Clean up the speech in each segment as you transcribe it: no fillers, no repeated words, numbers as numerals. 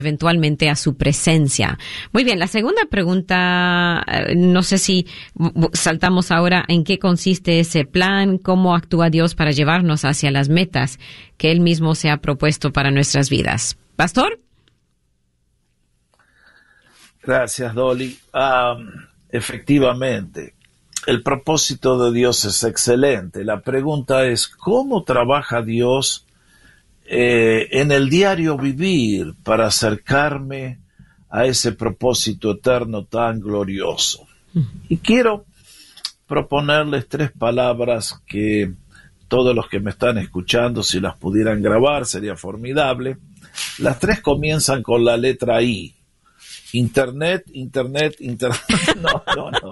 eventualmente a su presencia. Muy bien, la segunda pregunta, no sé si saltamos ahora en qué consiste ese plan, cómo actúa Dios para llevarnos hacia las metas que Él mismo se ha propuesto para nuestras vidas. Pastor. Gracias, Dolly. Efectivamente, el propósito de Dios es excelente. La pregunta es, ¿cómo trabaja Dios en el diario vivir para acercarme a ese propósito eterno tan glorioso? Y quiero proponerles 3 palabras que todos los que me están escuchando, si las pudieran grabar, sería formidable. Las 3 comienzan con la letra I. Internet. No.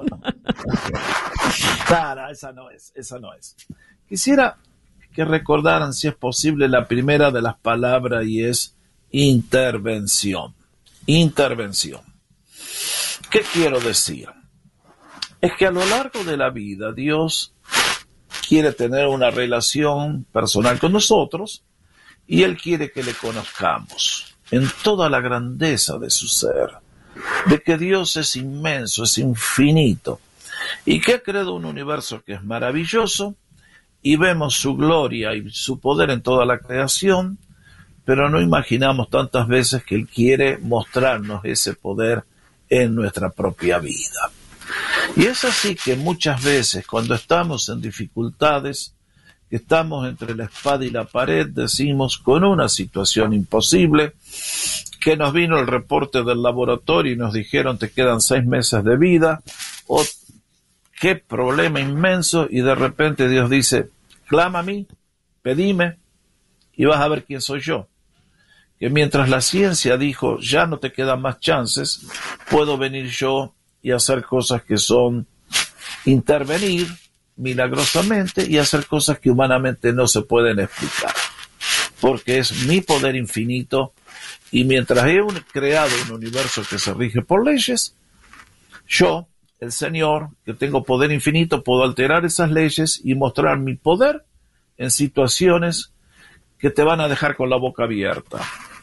Claro, esa no es. Quisiera que recordaran, si es posible, la primera de las palabras, y es intervención. Intervención. ¿Qué quiero decir? Es que a lo largo de la vida Dios quiere tener una relación personal con nosotros y Él quiere que le conozcamos en toda la grandeza de su ser, de que Dios es inmenso, es infinito y que ha creado un universo que es maravilloso, y vemos su gloria y su poder en toda la creación, pero no imaginamos tantas veces que Él quiere mostrarnos ese poder en nuestra propia vida. Y es así que muchas veces cuando estamos en dificultades, que estamos entre la espada y la pared, decimos, con una situación imposible, que nos vino el reporte del laboratorio y nos dijeron te quedan 6 meses de vida, o qué problema inmenso, y de repente Dios dice, clama a mí, pedime, y vas a ver quién soy yo. Que mientras la ciencia dijo, ya no te quedan más chances, puedo venir yo y hacer cosas que son intervenir milagrosamente y hacer cosas que humanamente no se pueden explicar. Porque es mi poder infinito, y mientras he creado un universo que se rige por leyes, yo, el Señor, que tengo poder infinito, puedo alterar esas leyes y mostrar mi poder en situaciones que te van a dejar con la boca abierta.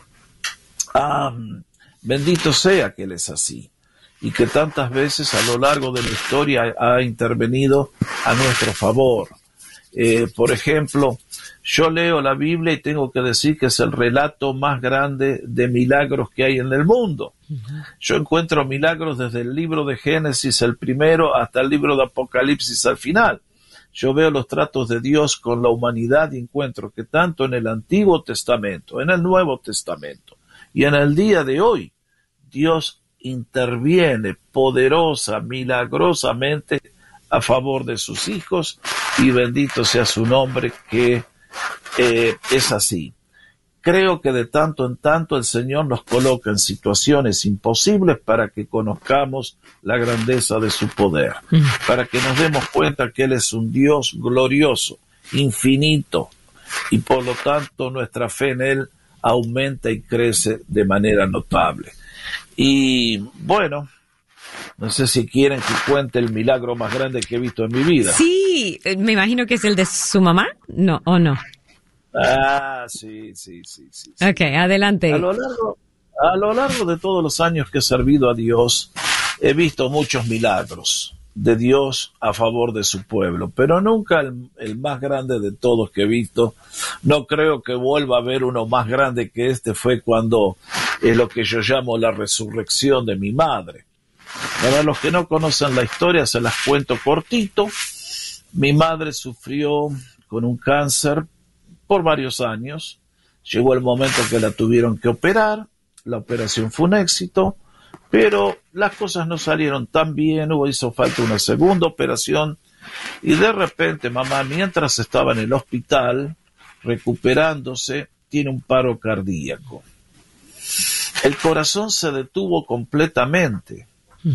Bendito sea que Él es así, y que tantas veces a lo largo de la historia ha intervenido a nuestro favor. Por ejemplo, yo leo la Biblia y tengo que decir que es el relato más grande de milagros que hay en el mundo. Yo encuentro milagros desde el libro de Génesis, el primero, hasta el libro de Apocalipsis al final. Yo veo los tratos de Dios con la humanidad y encuentro que tanto en el Antiguo Testamento, en el Nuevo Testamento y en el día de hoy, Dios interviene poderosa, milagrosamente a favor de sus hijos, y bendito sea su nombre que es así. Creo que de tanto en tanto el Señor nos coloca en situaciones imposibles para que conozcamos la grandeza de su poder, para que nos demos cuenta que Él es un Dios glorioso, infinito, y por lo tanto nuestra fe en Él aumenta y crece de manera notable. Y bueno, no sé si quieren que cuente el milagro más grande que he visto en mi vida. Sí, me imagino que es el de su mamá, ¿no? ¿O no? Sí. Ok, adelante. A lo largo de todos los años que he servido a Dios, he visto muchos milagros de Dios a favor de su pueblo, pero nunca el más grande de todos que he visto. No creo que vuelva a haber uno más grande que este. Fue cuando es lo que yo llamo la resurrección de mi madre. Para los que no conocen la historia, se las cuento cortito. Mi madre sufrió con un cáncer por varios años. Llegó el momento que la tuvieron que operar. La operación fue un éxito, pero las cosas no salieron tan bien. Hizo falta una segunda operación, y de repente mamá, mientras estaba en el hospital recuperándose, tiene un paro cardíaco. El corazón se detuvo completamente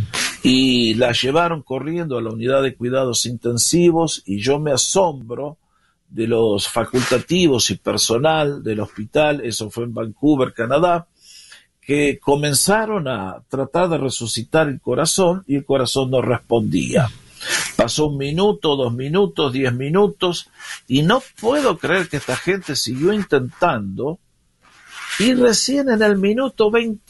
y la llevaron corriendo a la unidad de cuidados intensivos, y yo me asombro de los facultativos y personal del hospital. Eso fue en Vancouver, Canadá, que comenzaron a tratar de resucitar el corazón y el corazón no respondía. Pasó 1 minuto, 2 minutos, 10 minutos, y no puedo creer que esta gente siguió intentando Y recién en el minuto 20